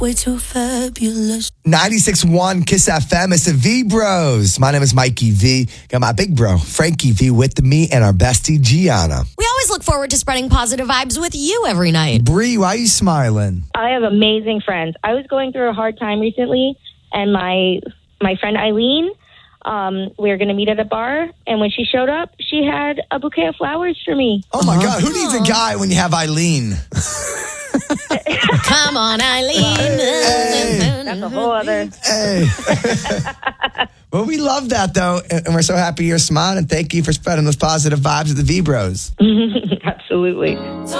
way too fabulous. 96.1 Kiss FM. It's the V Bros. My name is Mikey V. Got my big bro, Frankie V, with me and our bestie, Gianna. We always look forward to spreading positive vibes with you every night. Bree, why are you smiling? I have amazing friends. I was going through a hard time recently, and my friend Eileen, we were going to meet at a bar, and when she showed up, she had a bouquet of flowers for me. Oh, my God. Who needs a guy when you have Eileen? Come on, Eileen. Hey. That's a whole other... Hey. Well, we love that, though, and we're so happy you're smiling. Thank you for spreading those positive vibes of the V Bros. Absolutely.